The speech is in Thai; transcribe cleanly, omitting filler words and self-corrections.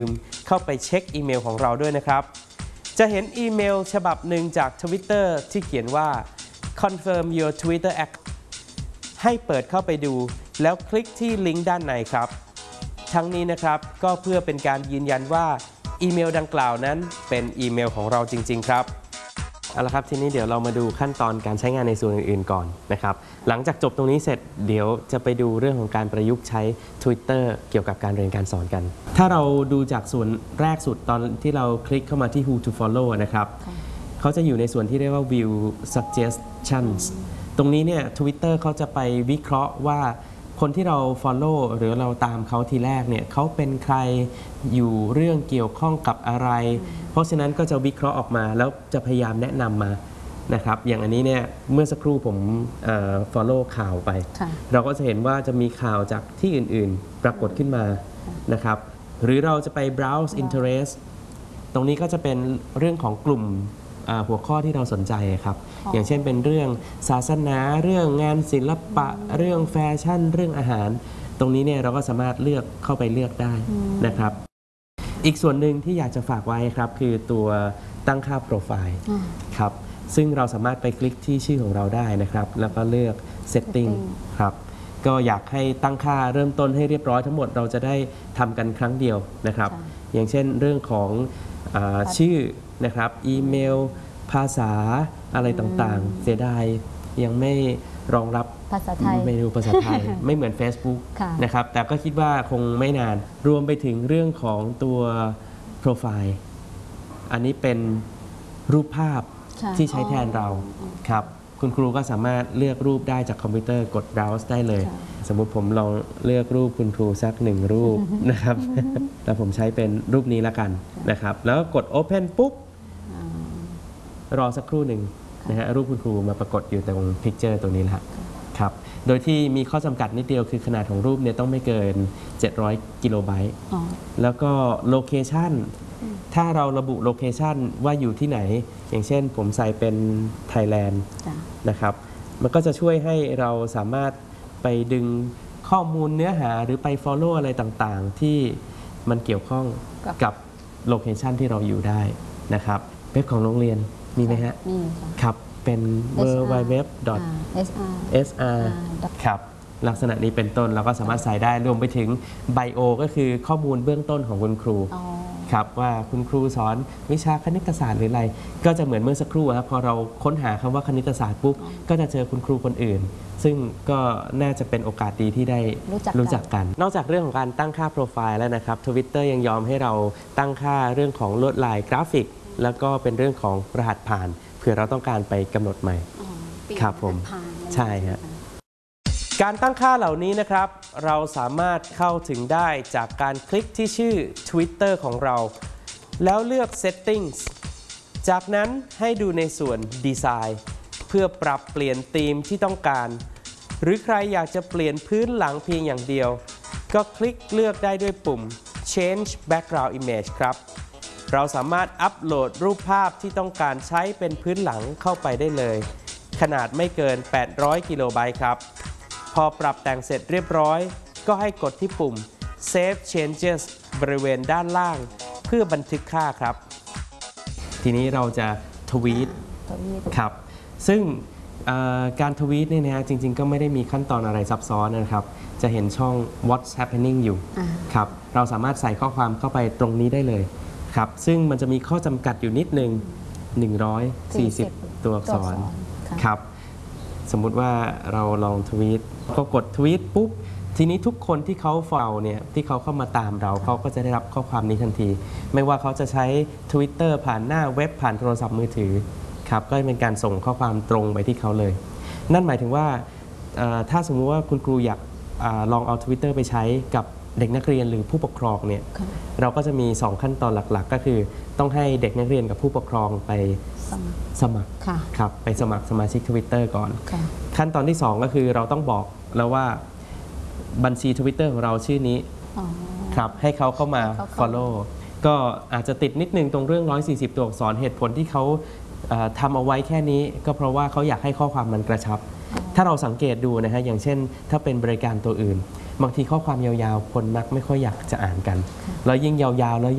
เข้าไปเช็คอีเมลของเราด้วยนะครับจะเห็นอีเมลฉบับหนึ่งจาก Twitter ที่เขียนว่า confirm your Twitter account ให้เปิดเข้าไปดูแล้วคลิกที่ลิงก์ด้านในครับทั้งนี้นะครับก็เพื่อเป็นการยืนยันว่าอีเมลดังกล่าวนั้นเป็นอีเมลของเราจริงๆครับเอาละครับทีนี้เดี๋ยวเรามาดูขั้นตอนการใช้งานในส่วนอื่นๆก่อนนะครับหลังจากจบตรงนี้เสร็จเดี๋ยวจะไปดูเรื่องของการประยุกต์ใช้ Twitter เกี่ยวกับการเรียนการสอนกัน ถ้าเราดูจากส่วนแรกสุดตอนที่เราคลิกเข้ามาที่ Who to Follow นะครับเขาจะอยู่ในส่วนที่เรียกว่า View Suggestions ตรงนี้เนี่ย Twitter เขาจะไปวิเคราะห์ว่าคนที่เรา follow หรือเราตามเขาทีแรกเนี่ยเขาเป็นใครอยู่เรื่องเกี่ยวข้องกับอะไรเพราะฉะนั้นก็จะวิเคราะห์ออกมาแล้วจะพยายามแนะนำมานะครับอย่างอันนี้เนี่ยเมื่อสักครู่ผมfollow ข่าวไปเราก็จะเห็นว่าจะมีข่าวจากที่อื่นๆปรากฏขึ้นมานะครับหรือเราจะไป browse interest ตรงนี้ก็จะเป็นเรื่องของกลุ่มหัวข้อที่เราสนใจครับอย่างเช่นเป็นเรื่องศาสนาเรื่องงานศิลปะเรื่องแฟชั่นเรื่องอาหารตรงนี้เนี่ยเราก็สามารถเลือกเข้าไปเลือกได้นะครับอีกส่วนหนึ่งที่อยากจะฝากไว้ครับคือตัวตั้งค่าโปรไฟล์ครับซึ่งเราสามารถไปคลิกที่ชื่อของเราได้นะครับแล้วก็เลือก setting ครับก็อยากให้ตั้งค่าเริ่มต้นให้เรียบร้อยทั้งหมดเราจะได้ทำกันครั้งเดียวนะครับอย่างเช่นเรื่องของชื่อนะครับอีเมลภาษาอะไรต่างๆเสียดายยังไม่รองรับภาษาไทยเมนูภาษาไทย ไม่เหมือน Facebook นะครับแต่ก็คิดว่าคงไม่นานรวมไปถึงเรื่องของตัวโปรไฟล์อันนี้เป็นรูปภาพที่ใช้แทนเราครับคุณครูก็สามารถเลือกรูปได้จากคอมพิวเตอร์กด browse ได้เลยสมมุติผมลองเลือกรูปคุณครูสัก1รูปนะครับแล้วผมใช้เป็นรูปนี้ละกันนะครับแล้วก็กด open ปุ๊บรอสักครู่หนึ่งนะฮะรูปคุณครูมาปรากฏอยู่ตรง picture ตัวนี้แหละครับโดยที่มีข้อจำกัดนิดเดียวคือขนาดของรูปเนี่ยต้องไม่เกิน700 กิโลไบต์แล้วก็โลเคชันถ้าเราระบุโลเคชันว่าอยู่ที่ไหนอย่างเช่นผมใส่เป็นไทยแลนด์นะครับมันก็จะช่วยให้เราสามารถไปดึงข้อมูลเนื้อหาหรือไป follow อะไรต่างๆที่มันเกี่ยวข้องกับโลเคชันที่เราอยู่ได้นะครับเว็บของโรงเรียนมีไหมฮะมีครับเป็น www.sr ครับลักษณะนี้เป็นต้นเราก็สามารถใส่ได้รวมไปถึงไบโอก็คือข้อมูลเบื้องต้นของคุณครูครับว่าคุณครูสอนวิชาคณิตศาสตร์หรืออะไรก็จะเหมือนเมื่อสักครู่ครับพอเราค้นหาคำว่าคณิตศาสตร์ปุ๊บก็จะเจอคุณครูคนอื่นซึ่งก็น่าจะเป็นโอกาสดีที่ได้รู้จักกันนอกจากเรื่องของการตั้งค่าโปรไฟล์แล้วนะครับ Twitter ยังยอมให้เราตั้งค่าเรื่องของลวดลายกราฟิกแล้วก็เป็นเรื่องของรหัสผ่านเผื่อเราต้องการไปกำหนดใหม่ครับผมใช่ฮะการตั้งค่าเหล่านี้นะครับเราสามารถเข้าถึงได้จากการคลิกที่ชื่อ Twitter ของเราแล้วเลือก Settings จากนั้นให้ดูในส่วน Design เพื่อปรับเปลี่ยนธีมที่ต้องการหรือใครอยากจะเปลี่ยนพื้นหลังเพียงอย่างเดียวก็คลิกเลือกได้ด้วยปุ่ม Change Background Image ครับเราสามารถอัปโหลดรูปภาพที่ต้องการใช้เป็นพื้นหลังเข้าไปได้เลยขนาดไม่เกิน800 กิโลไบต์ครับพอปรับแต่งเสร็จเรียบร้อยก็ให้กดที่ปุ่ม Save Changes บริเวณด้านล่างเพื่อบันทึกค่าครับทีนี้เราจะทวีตครับซึ่งการทวีตเนี่ยนะจริงๆก็ไม่ได้มีขั้นตอนอะไรซับซ้อนนะครับจะเห็นช่อง What's Happening อยู่ครับเราสามารถใส่ข้อความเข้าไปตรงนี้ได้เลยครับซึ่งมันจะมีข้อจำกัดอยู่นิดนึง140 ตัวอักษรครับสมมุติว่าเราลองทวีตก็กดทวีตปุ๊บทีนี้ทุกคนที่เขาฟอลเนี่ยที่เขาเข้ามาตามเราเขาก็จะได้รับข้อความนี้ทันทีไม่ว่าเขาจะใช้ Twitter ผ่านหน้าเว็บผ่านโทรศัพท์มือถือครับก็เป็นการส่งข้อความตรงไปที่เขาเลยนั่นหมายถึงว่าถ้าสมมุติว่าคุณครูอยากลองเอา Twitter ไปใช้กับเด็กนักเรียนหรือผู้ปกครองเนี่ยเราก็จะมี2ขั้นตอนหลักๆก็คือต้องให้เด็กนักเรียนกับผู้ปกครองไปสมัครครับไปสมัครสมาชิก Twitter ก่อนขั้นตอนที่2ก็คือเราต้องบอกแล้วว่าบัญชี Twitter ของเราชื่อนี้ครับให้เขาเข้ามา follow ก็อาจจะติดนิดนึงตรงเรื่อง140 ตัวอักษรเหตุผลที่เขาทำเอาไว้แค่นี้ก็เพราะว่าเขาอยากให้ข้อความมันกระชับถ้าเราสังเกตดูนะฮะอย่างเช่นถ้าเป็นบริการตัวอื่นบางทีข้อความยาวๆคนมักไม่ค่อยอยากจะอ่านกันแล้วยิ่งยาวๆแล้ว